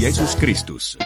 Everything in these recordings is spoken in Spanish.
Jesus Christus.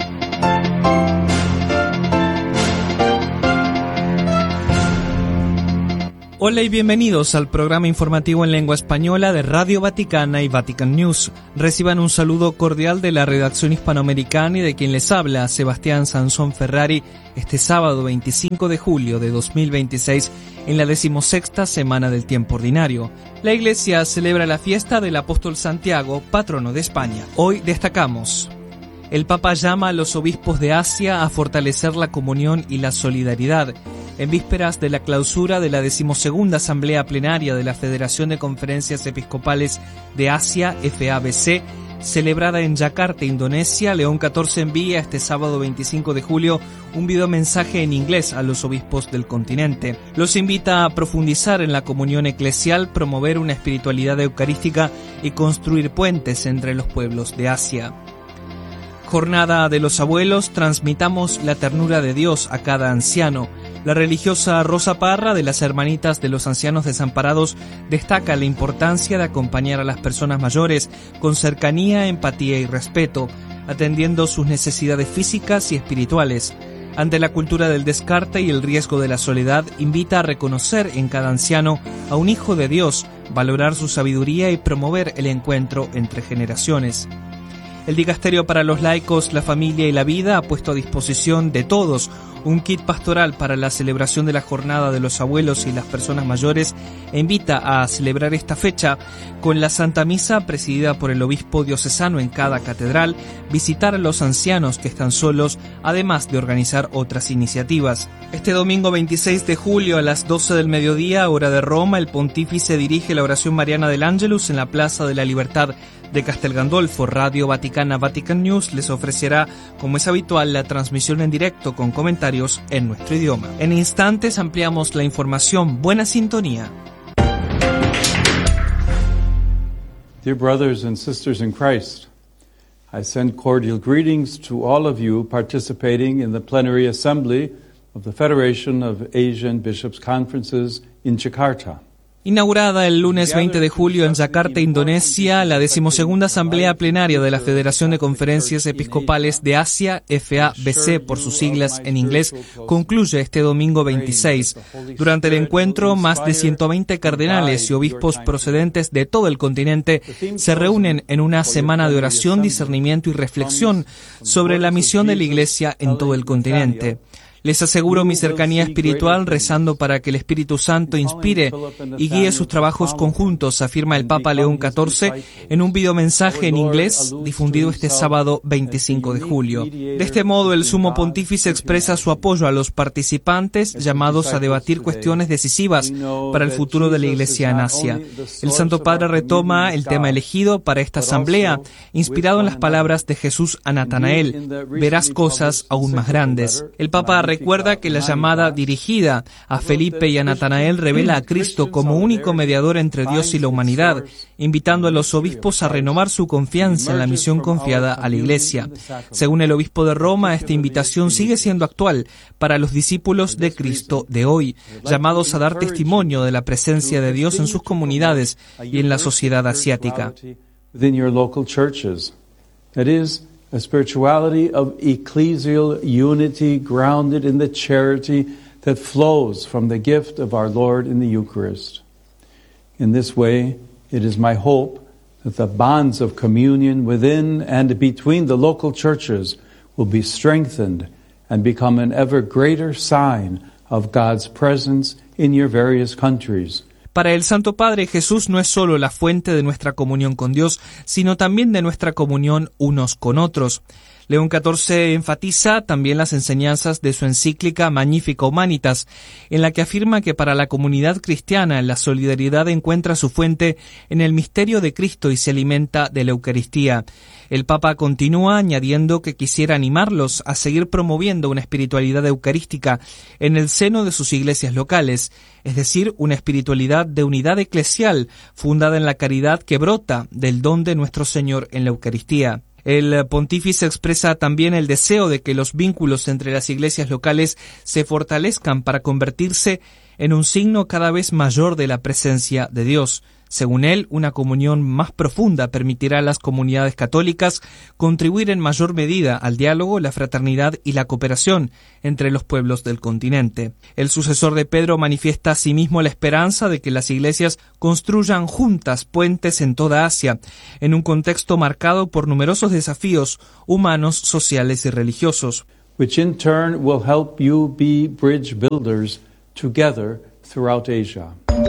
Hola y bienvenidos al programa informativo en lengua española de Radio Vaticana y Vatican News. Reciban un saludo cordial de la redacción hispanoamericana y de quien les habla, Sebastián Sansón Ferrari, este sábado 25 de julio de 2026, en la 16ª semana del tiempo ordinario. La Iglesia celebra la fiesta del apóstol Santiago, patrono de España. Hoy destacamos: el Papa llama a los obispos de Asia a fortalecer la comunión y la solidaridad. En vísperas de la clausura de la 12ª Asamblea Plenaria de la Federación de Conferencias Episcopales de Asia, FABC, celebrada en Yakarta, Indonesia, León XIV envía este sábado 25 de julio un videomensaje en inglés a los obispos del continente. Los invita a profundizar en la comunión eclesial, promover una espiritualidad eucarística y construir puentes entre los pueblos de Asia. Jornada de los abuelos, transmitamos la ternura de Dios a cada anciano. La religiosa Rosa Parra, de las Hermanitas de los Ancianos Desamparados, destaca la importancia de acompañar a las personas mayores con cercanía, empatía y respeto, atendiendo sus necesidades físicas y espirituales. Ante la cultura del descarte y el riesgo de la soledad, invita a reconocer en cada anciano a un hijo de Dios, valorar su sabiduría y promover el encuentro entre generaciones. El Dicasterio para los Laicos, la Familia y la Vida ha puesto a disposición de todos un kit pastoral para la celebración de la Jornada de los Abuelos y las Personas Mayores e invita a celebrar esta fecha con la Santa Misa presidida por el obispo diocesano en cada catedral, visitar a los ancianos que están solos, además de organizar otras iniciativas. Este domingo 26 de julio a las 12 del mediodía, hora de Roma, el pontífice dirige la oración mariana del Ángelus en la Plaza de la Libertad de Castel Gandolfo. Radio Vaticana Vatican News les ofrecerá, como es habitual, la transmisión en directo con comentarios en nuestro idioma. En instantes ampliamos la información. Buena sintonía. Dear brothers and sisters in Christ, I send cordial greetings to all of you participating in the plenary assembly of the Federation of Asian Bishops' Conferences in Jakarta. Inaugurada el lunes 20 de julio en Yakarta, Indonesia, la 12ª Asamblea Plenaria de la Federación de Conferencias Episcopales de Asia, FABC por sus siglas en inglés, concluye este domingo 26. Durante el encuentro, más de 120 cardenales y obispos procedentes de todo el continente se reúnen en una semana de oración, discernimiento y reflexión sobre la misión de la Iglesia en todo el continente. Les aseguro mi cercanía espiritual rezando para que el Espíritu Santo inspire y guíe sus trabajos conjuntos, afirma el Papa León XIV en un videomensaje en inglés difundido este sábado 25 de julio. De este modo, el Sumo Pontífice expresa su apoyo a los participantes llamados a debatir cuestiones decisivas para el futuro de la Iglesia en Asia. El Santo Padre retoma el tema elegido para esta asamblea, inspirado en las palabras de Jesús a Natanael: verás cosas aún más grandes. El Papa recuerda que la llamada dirigida a Felipe y a Natanael revela a Cristo como único mediador entre Dios y la humanidad, invitando a los obispos a renovar su confianza en la misión confiada a la Iglesia. Según el obispo de Roma, esta invitación sigue siendo actual para los discípulos de Cristo de hoy, llamados a dar testimonio de la presencia de Dios en sus comunidades y en la sociedad asiática. A spirituality of ecclesial unity grounded in the charity that flows from the gift of our Lord in the Eucharist. In this way, it is my hope that the bonds of communion within and between the local churches will be strengthened and become an ever greater sign of God's presence in your various countries. Para el Santo Padre, Jesús no es solo la fuente de nuestra comunión con Dios, sino también de nuestra comunión unos con otros. León XIV enfatiza también las enseñanzas de su encíclica Magnificat Humanitas, en la que afirma que para la comunidad cristiana la solidaridad encuentra su fuente en el misterio de Cristo y se alimenta de la Eucaristía. El Papa continúa añadiendo que quisiera animarlos a seguir promoviendo una espiritualidad eucarística en el seno de sus iglesias locales, es decir, una espiritualidad de unidad eclesial fundada en la caridad que brota del don de nuestro Señor en la Eucaristía. El pontífice expresa también el deseo de que los vínculos entre las iglesias locales se fortalezcan para convertirse en un signo cada vez mayor de la presencia de Dios. Según él, una comunión más profunda permitirá a las comunidades católicas contribuir en mayor medida al diálogo, la fraternidad y la cooperación entre los pueblos del continente. El sucesor de Pedro manifiesta asimismo la esperanza de que las iglesias construyan juntas puentes en toda Asia, en un contexto marcado por numerosos desafíos humanos, sociales y religiosos, which in turn will help you be bridge builders together throughout Asia.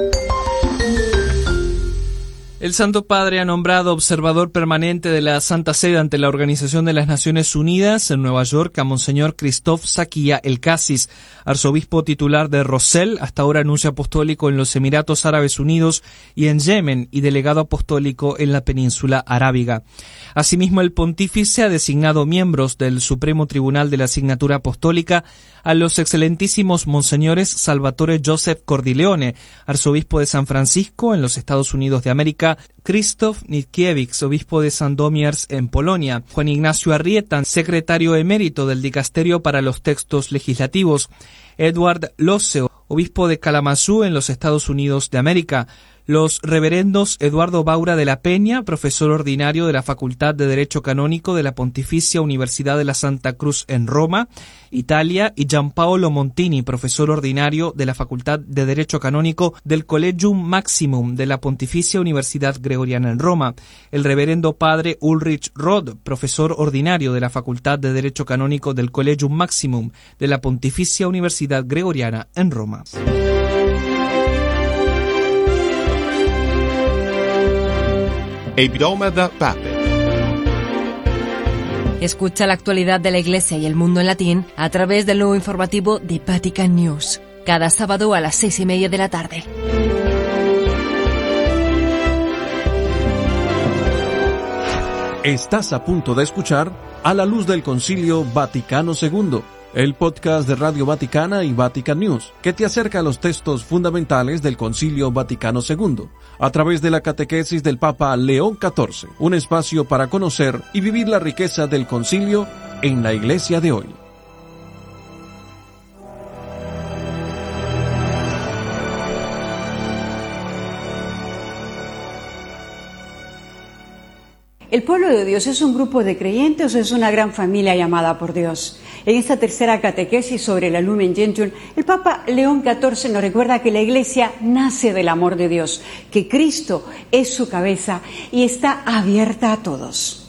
El Santo Padre ha nombrado observador permanente de la Santa Sede ante la Organización de las Naciones Unidas en Nueva York a Monseñor Christophe Zakia El Cassis, arzobispo titular de Rosell, hasta ahora nuncio apostólico en los Emiratos Árabes Unidos y en Yemen, y delegado apostólico en la península arábiga. Asimismo, el pontífice ha designado miembros del Supremo Tribunal de la Asignatura Apostólica a los excelentísimos monseñores Salvatore Joseph Cordileone, arzobispo de San Francisco en los Estados Unidos de América, Krzysztof Nitkiewicz, obispo de Sandomierz en Polonia, Juan Ignacio Arrieta, secretario emérito del Dicasterio para los Textos Legislativos, Edward Losseo, obispo de Kalamazoo en los Estados Unidos de América, los reverendos Eduardo Baura de la Peña, profesor ordinario de la Facultad de Derecho Canónico de la Pontificia Universidad de la Santa Cruz en Roma, Italia, y Gianpaolo Montini, profesor ordinario de la Facultad de Derecho Canónico del Collegium Maximum de la Pontificia Universidad Gregoriana en Roma, el reverendo padre Ulrich Roth, profesor ordinario de la Facultad de Derecho Canónico del Collegium Maximum de la Pontificia Universidad Gregoriana en Roma. Hebdomada Pape. Escucha la actualidad de la Iglesia y el mundo en latín a través del nuevo informativo de Vatican News, cada sábado a las 6:30 de la tarde. Estás a punto de escuchar A la Luz del Concilio Vaticano II, el podcast de Radio Vaticana y Vatican News, que te acerca a los textos fundamentales del Concilio Vaticano II, a través de la catequesis del Papa León XIV, un espacio para conocer y vivir la riqueza del Concilio en la Iglesia de hoy. ¿El pueblo de Dios es un grupo de creyentes o es una gran familia llamada por Dios? En esta tercera catequesis sobre la Lumen Gentium, el Papa León XIV nos recuerda que la Iglesia nace del amor de Dios, que Cristo es su cabeza y está abierta a todos.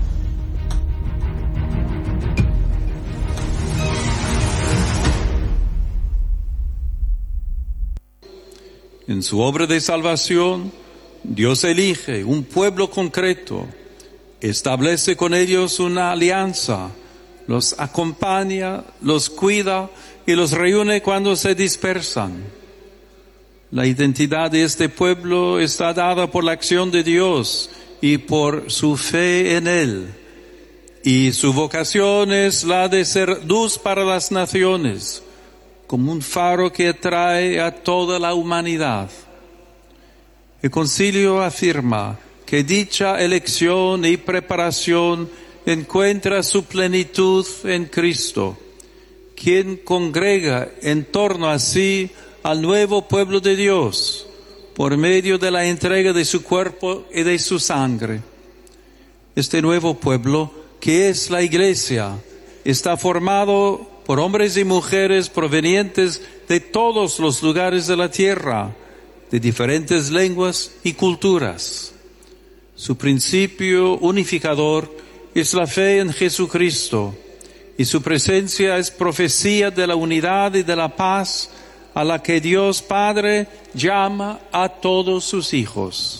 En su obra de salvación, Dios elige un pueblo concreto, establece con ellos una alianza, los acompaña, los cuida y los reúne cuando se dispersan. La identidad de este pueblo está dada por la acción de Dios y por su fe en Él. Y su vocación es la de ser luz para las naciones, como un faro que atrae a toda la humanidad. El concilio afirma que dicha elección y preparación encuentra su plenitud en Cristo, quien congrega en torno a sí al nuevo pueblo de Dios por medio de la entrega de su cuerpo y de su sangre. Este nuevo pueblo, que es la Iglesia, está formado por hombres y mujeres provenientes de todos los lugares de la tierra, de diferentes lenguas y culturas. Su principio unificador es la fe en Jesucristo, y su presencia es profecía de la unidad y de la paz a la que Dios Padre llama a todos sus hijos.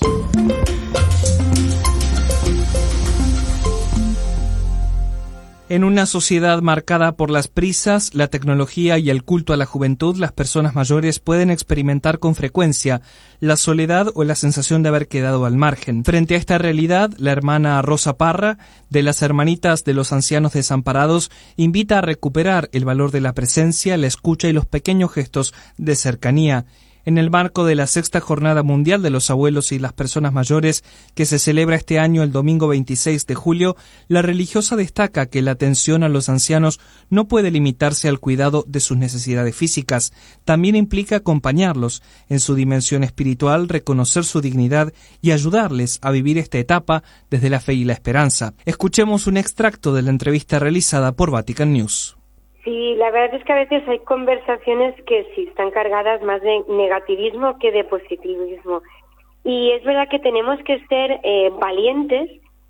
En una sociedad marcada por las prisas, la tecnología y el culto a la juventud, las personas mayores pueden experimentar con frecuencia la soledad o la sensación de haber quedado al margen. Frente a esta realidad, la hermana Rosa Parra, de las Hermanitas de los Ancianos Desamparados, invita a recuperar el valor de la presencia, la escucha y los pequeños gestos de cercanía. En el marco de la sexta Jornada Mundial de los Abuelos y las Personas Mayores, que se celebra este año el domingo 26 de julio, la religiosa destaca que la atención a los ancianos no puede limitarse al cuidado de sus necesidades físicas. También implica acompañarlos en su dimensión espiritual, reconocer su dignidad y ayudarles a vivir esta etapa desde la fe y la esperanza. Escuchemos un extracto de la entrevista realizada por Vatican News. Sí, la verdad es que a veces hay conversaciones que sí están cargadas más de negativismo que de positivismo. Y es verdad que tenemos que ser valientes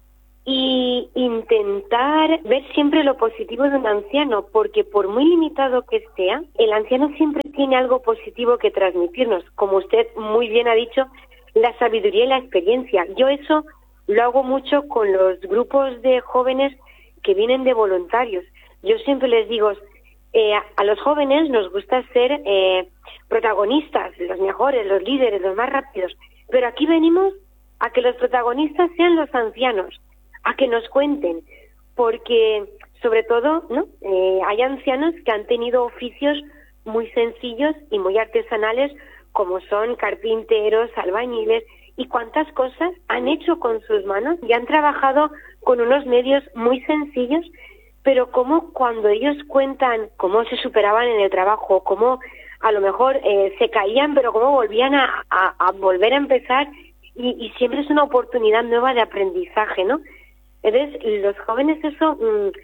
y intentar ver siempre lo positivo de un anciano, porque por muy limitado que sea, el anciano siempre tiene algo positivo que transmitirnos. Como usted muy bien ha dicho, la sabiduría y la experiencia. Yo eso lo hago mucho con los grupos de jóvenes que vienen de voluntarios. Yo siempre les digo, a los jóvenes nos gusta ser protagonistas, los mejores, los líderes, los más rápidos, pero aquí venimos a que los protagonistas sean los ancianos, a que nos cuenten, porque sobre todo, ¿no? Hay ancianos que han tenido oficios muy sencillos y muy artesanales, como son carpinteros, albañiles, y cuántas cosas han hecho con sus manos y han trabajado con unos medios muy sencillos, pero cómo cuando ellos cuentan cómo se superaban en el trabajo, cómo a lo mejor se caían, pero cómo volvían a volver a empezar, y siempre es una oportunidad nueva de aprendizaje, ¿no? Entonces, los jóvenes eso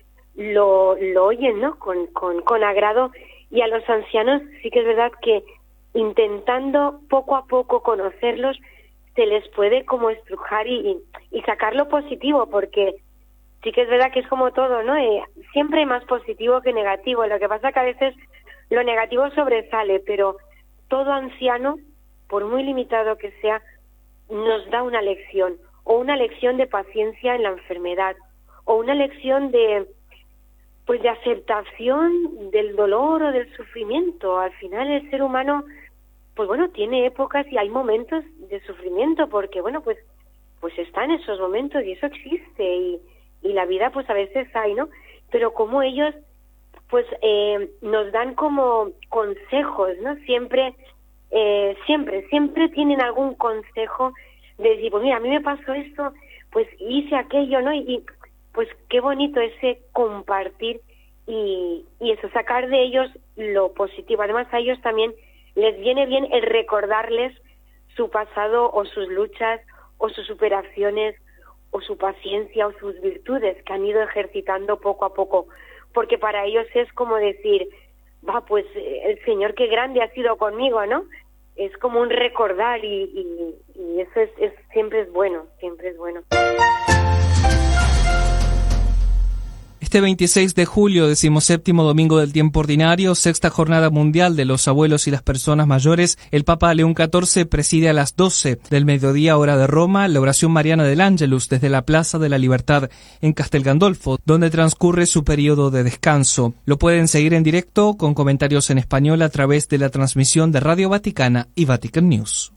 lo oyen, ¿no? Con agrado, y a los ancianos sí que es verdad que intentando poco a poco conocerlos, se les puede como estrujar y sacar lo positivo, porque sí que es verdad que es como todo, ¿no? Siempre hay más positivo que negativo. Lo que pasa que a veces lo negativo sobresale, pero todo anciano, por muy limitado que sea, nos da una lección, o una lección de paciencia en la enfermedad, o una lección de aceptación del dolor o del sufrimiento. Al final el ser humano, pues bueno, tiene épocas y hay momentos de sufrimiento, porque bueno, pues está en esos momentos y eso existe, y la vida pues a veces hay, ¿no? Pero como ellos pues nos dan como consejos, ¿no? Siempre tienen algún consejo de decir, pues mira, a mí me pasó esto, pues hice aquello, ¿no? Y pues qué bonito ese compartir y eso, sacar de ellos lo positivo. Además a ellos también les viene bien el recordarles su pasado o sus luchas o sus superaciones o su paciencia o sus virtudes que han ido ejercitando poco a poco, porque para ellos es como decir, pues el Señor qué grande ha sido conmigo, ¿no? Es como un recordar y eso siempre es bueno, siempre es bueno. Este 26 de julio, 17º domingo del tiempo ordinario, sexta Jornada Mundial de los Abuelos y las Personas Mayores, el Papa León XIV preside a las 12 del mediodía, hora de Roma, la oración mariana del Ángelus desde la Plaza de la Libertad en Castel Gandolfo, donde transcurre su periodo de descanso. Lo pueden seguir en directo con comentarios en español a través de la transmisión de Radio Vaticana y Vatican News.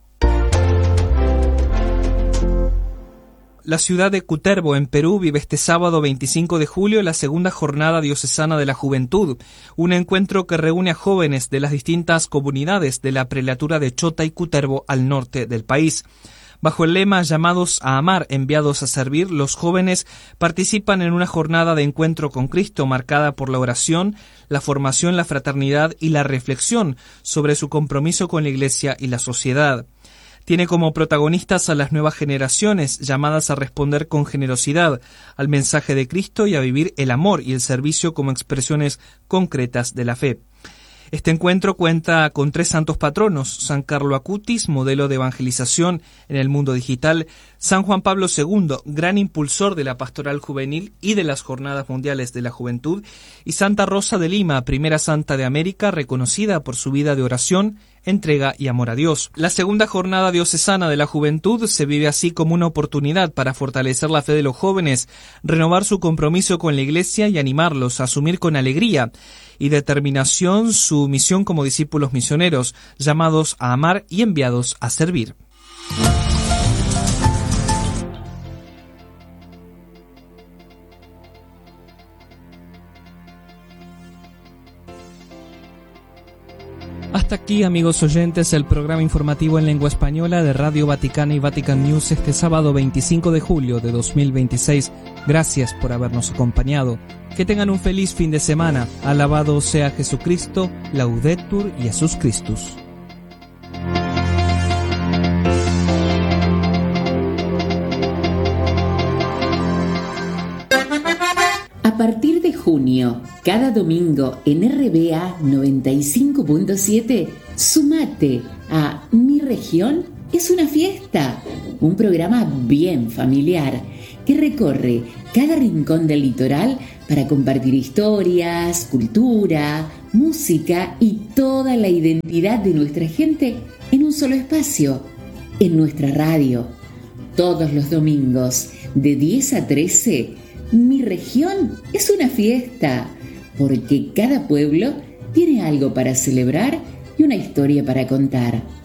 La ciudad de Cutervo, en Perú, vive este sábado 25 de julio la segunda Jornada Diocesana de la Juventud, un encuentro que reúne a jóvenes de las distintas comunidades de la prelatura de Chota y Cutervo al norte del país. Bajo el lema Llamados a amar, enviados a servir, los jóvenes participan en una jornada de encuentro con Cristo marcada por la oración, la formación, la fraternidad y la reflexión sobre su compromiso con la Iglesia y la sociedad. Tiene como protagonistas a las nuevas generaciones, llamadas a responder con generosidad al mensaje de Cristo y a vivir el amor y el servicio como expresiones concretas de la fe. Este encuentro cuenta con 3 santos patronos: San Carlo Acutis, modelo de evangelización en el mundo digital; San Juan Pablo II, gran impulsor de la pastoral juvenil y de las Jornadas Mundiales de la Juventud; y Santa Rosa de Lima, primera santa de América, reconocida por su vida de oración, entrega y amor a Dios. La segunda Jornada Diocesana de la Juventud se vive así como una oportunidad para fortalecer la fe de los jóvenes, renovar su compromiso con la Iglesia y animarlos a asumir con alegría y determinación su misión como discípulos misioneros, llamados a amar y enviados a servir. Hasta aquí, amigos oyentes, el programa informativo en lengua española de Radio Vaticana y Vatican News este sábado 25 de julio de 2026. Gracias por habernos acompañado. Que tengan un feliz fin de semana. Alabado sea Jesucristo, Laudetur Jesus Christus. A partir de junio, cada domingo en RBA 95.7, sumate a Mi Región es una Fiesta, un programa bien familiar que recorre cada rincón del litoral para compartir historias, cultura, música y toda la identidad de nuestra gente en un solo espacio, en nuestra radio. Todos los domingos, de 10 a 13, Mi Región es una Fiesta, porque cada pueblo tiene algo para celebrar y una historia para contar.